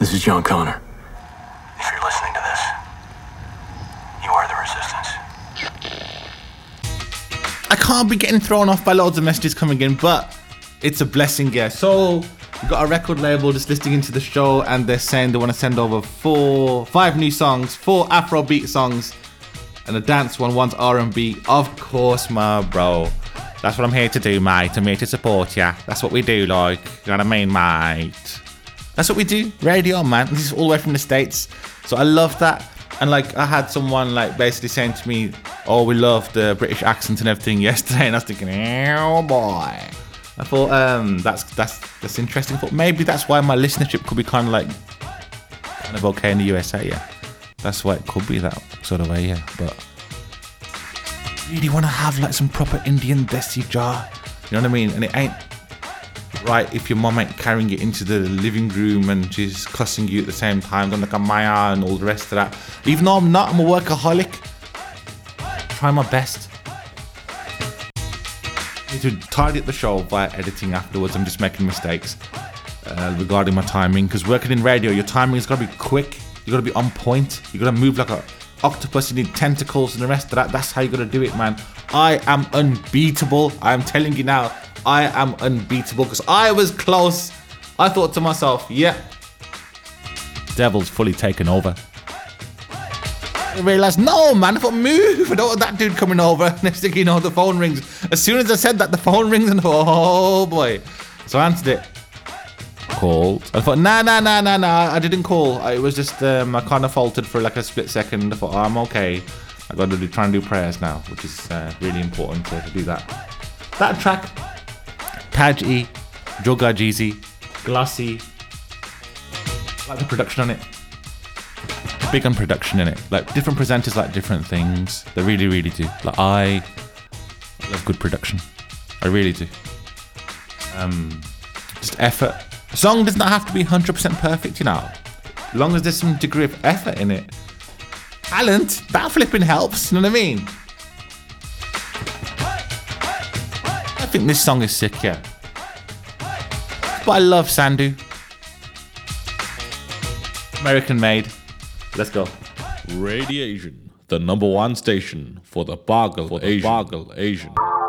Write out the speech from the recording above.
This is John Connor. If you're listening to this, you are the resistance. I can't be getting thrown off by loads of messages coming in, but it's a blessing, yeah. So we've got a record label just listening into the show, and they're saying they want to send over 5 new songs, 4 Afrobeat songs, and a dance one, one's R&B. Of course, my bro. That's what I'm here to do, mate. I'm here to support ya. That's what we do, like. You know what I mean, mate? That's what we do. Radio, man. This is all the way from the States. So I love that. And like, I had someone like basically saying to me, oh, we love the British accent and everything yesterday. And I was thinking, oh boy. I thought, that's interesting. I thought maybe that's why my listenership could be kind of okay in the USA, yeah. That's why it could be that sort of way, yeah. But really want to have like some proper Indian desi jar, you know what I mean? And it ain't right if your mum ain't carrying it into the living room and she's cussing you at the same time, going like a Maya and all the rest of that. Even though I'm not, I'm a workaholic. Try my best. I need to tidy up the show via editing afterwards. I'm just making mistakes regarding my timing, because working in radio, your timing has got to be quick. You got to be on point. You got to move like a octopus. You need tentacles and the rest of that. That's how you got to do it, man. I am unbeatable. I am telling you now, I am unbeatable, because I was close. I thought to myself, yeah, devil's fully taken over. I realised, no, man, I thought, move. I don't want that dude coming over. Next thing you know, the phone rings. As soon as I said that, the phone rings, and I thought, oh boy. So I answered it. Called. I thought, nah, I didn't call. It was just, I kind of faltered for like a split second. I thought, oh, I'm okay. I got to try and do prayers now, which is really important to do that. That track, Taj E, Joga Jeezy, Glossy. I like the production on it. Big on production in it. Like, different presenters like different things. They really, really do. Like, I love good production. I really do. Just effort. A song does not have to be 100% perfect, you know. As long as there's some degree of effort in it. Talent, that flipping helps, you know what I mean? I think this song is sick, yeah. But I love Sandhu. American made. Let's go. Radiation, the #1 station for the Bargle Asian.